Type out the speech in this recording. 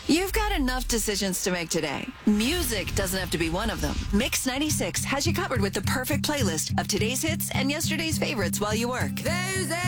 You've got enough decisions to make today. Music doesn't have to be one of them. Mix 96 has you covered with the perfect playlist of today's hits and yesterday's favorites while you work. There's